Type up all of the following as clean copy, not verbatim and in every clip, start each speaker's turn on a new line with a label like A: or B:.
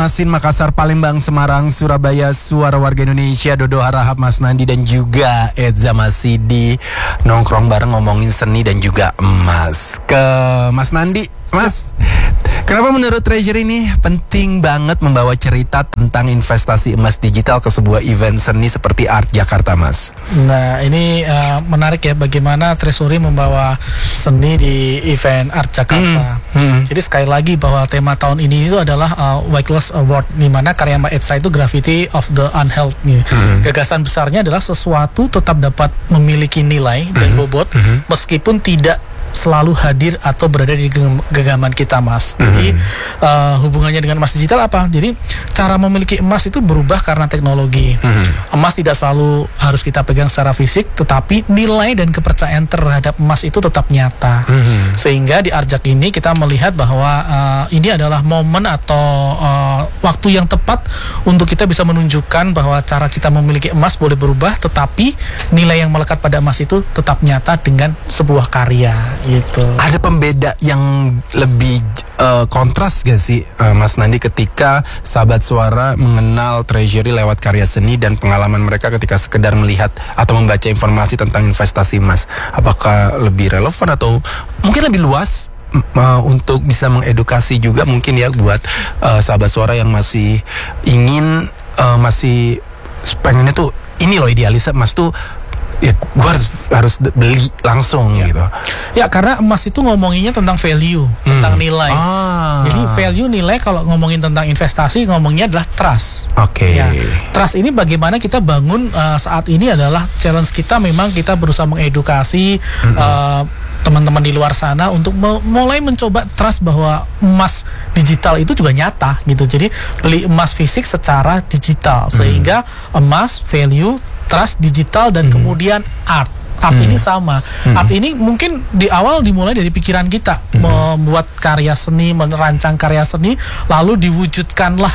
A: Banjarmasin, Makassar, Palembang, Semarang, Surabaya, Suara Warga Indonesia, Dodo Harahap, Mas Nandi dan juga Edza masih di nongkrong bareng ngomongin seni dan juga emas. Ke Mas Nandi, Mas, kenapa menurut Treasury ini penting banget membawa cerita tentang investasi emas digital ke sebuah event seni seperti Art Jakarta, Mas?
B: Nah, ini menarik ya bagaimana Treasury membawa seni di event Art Jakarta. Jadi sekali lagi bahwa tema tahun ini itu adalah Wycliffe Award, di mana karya Mbak Edza itu Graffiti of the Unhealthy. Gagasan besarnya adalah sesuatu tetap dapat memiliki nilai dan bobot meskipun tidak selalu hadir atau berada di genggaman kita, Mas. Jadi hubungannya dengan emas digital apa? Jadi cara memiliki emas itu berubah karena teknologi. Emas tidak selalu harus kita pegang secara fisik, tetapi nilai dan kepercayaan terhadap emas itu tetap nyata. Sehingga di Arjak ini kita melihat bahwa ini adalah momen atau waktu yang tepat untuk kita bisa menunjukkan bahwa cara kita memiliki emas boleh berubah, tetapi nilai yang melekat pada emas itu tetap nyata dengan sebuah karya. Gitu.
A: Ada pembeda yang lebih kontras gak sih, Mas Nandi, ketika sahabat suara mengenal Treasury lewat karya seni dan pengalaman mereka ketika sekedar melihat atau membaca informasi tentang investasi emas? Apakah lebih relevan atau mungkin lebih luas untuk bisa mengedukasi juga mungkin ya buat sahabat suara yang masih ingin masih pengennya tuh ini loh idealisnya emas tuh ya gue harus beli langsung gitu.
B: Ya karena emas itu ngomonginnya tentang value, tentang nilai. Jadi value nilai kalau ngomongin tentang investasi ngomongnya adalah trust. Ya, trust ini bagaimana kita bangun saat ini adalah challenge kita. Memang kita berusaha mengedukasi teman-teman di luar sana untuk mulai mencoba trust bahwa emas digital itu juga nyata gitu. Jadi beli emas fisik secara digital sehingga emas, value, trust digital dan kemudian art ini sama. Art ini mungkin di awal dimulai dari pikiran kita, membuat karya seni, merancang karya seni, lalu diwujudkanlah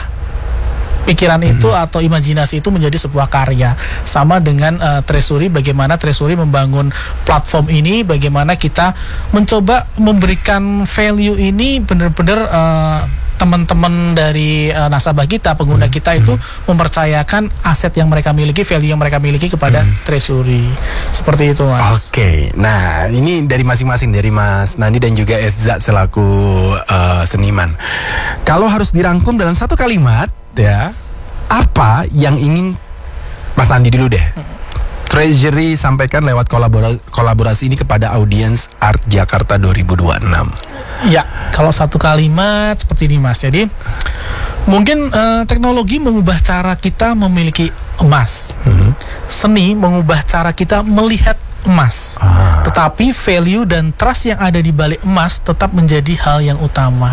B: pikiran itu atau imajinasi itu menjadi sebuah karya. Sama dengan Treasury, bagaimana Treasury membangun platform ini, bagaimana kita mencoba memberikan value ini benar-benar teman-teman dari nasabah kita, pengguna kita itu mempercayakan aset yang mereka miliki, value yang mereka miliki kepada Treasury. Seperti itu, Mas.
A: Nah ini dari masing-masing, dari Mas Nandi dan juga Edza selaku seniman. Kalau harus dirangkum dalam satu kalimat, ya, apa yang ingin Mas Nandi dulu deh Treasury sampaikan lewat kolaborasi ini kepada audiens Art Jakarta 2026?
B: Ya, kalau satu kalimat seperti ini, Mas. Jadi mungkin teknologi mengubah cara kita memiliki emas. Seni mengubah cara kita melihat emas. Tetapi value dan trust yang ada di balik emas tetap menjadi hal yang utama.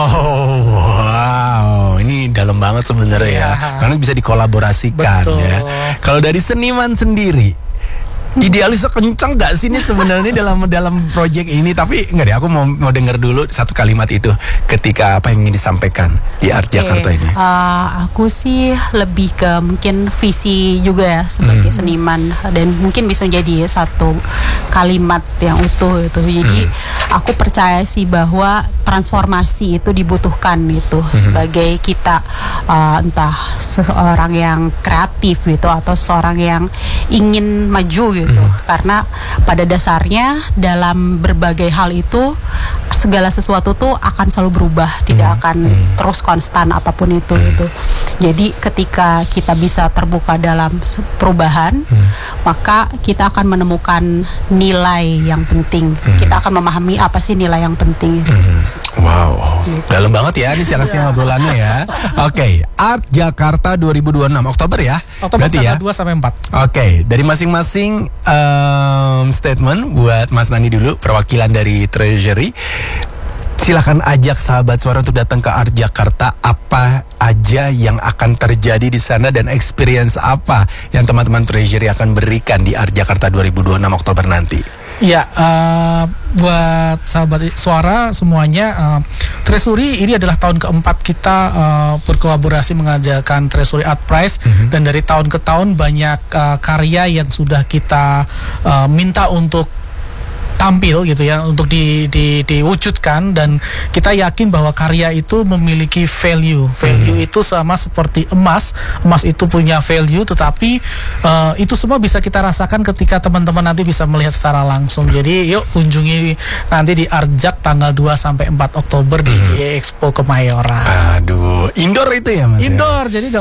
A: Wow, ini dalam banget sebenarnya ya. Karena bisa dikolaborasikan.
B: Betul.
A: Ya. Kalau dari seniman sendiri, idealisnya kencang gak sih ini sebenarnya dalam project ini? Tapi enggak deh, aku mau dengar dulu satu kalimat itu ketika apa yang ingin disampaikan di Art Jakarta ini.
C: Aku sih lebih ke mungkin visi juga ya sebagai seniman, dan mungkin bisa menjadi satu kalimat yang utuh itu. Jadi aku percaya sih bahwa transformasi itu dibutuhkan itu sebagai kita entah seseorang yang kreatif gitu atau seseorang yang ingin maju gitu. Karena pada dasarnya dalam berbagai hal itu segala sesuatu tuh akan selalu berubah, tidak akan terus konstan apapun itu gitu. Jadi ketika kita bisa terbuka dalam perubahan, maka kita akan menemukan nilai yang penting. Kita akan memahami apa sih nilai yang penting itu.
A: Wow, dalam banget ya ini siang-siang ngobrolannya ya. Art Jakarta 2026 Oktober ya.
B: Oktober
A: berarti ya
B: 2-4.
A: Dari masing-masing statement buat Mas Nandi dulu, perwakilan dari Treasury. Silakan ajak sahabat suara untuk datang ke Art Jakarta. Apa aja yang akan terjadi di sana dan experience apa yang teman-teman Treasury akan berikan di Art Jakarta 2026 Oktober nanti?
B: Ya, buat sahabat suara semuanya, Treasury ini adalah tahun keempat kita berkolaborasi mengajarkan Treasury Art Prize, dan dari tahun ke tahun banyak karya yang sudah kita minta untuk tampil gitu ya, untuk diwujudkan, dan kita yakin bahwa karya itu memiliki value. Value itu sama seperti emas. Emas itu punya value, tetapi itu semua bisa kita rasakan ketika teman-teman nanti bisa melihat secara langsung. Jadi yuk kunjungi nanti di Arjak tanggal 2 sampai 4 Oktober di GIE Expo Kemayoran.
A: Aduh, indoor itu ya Mas?
B: Indoor, jadi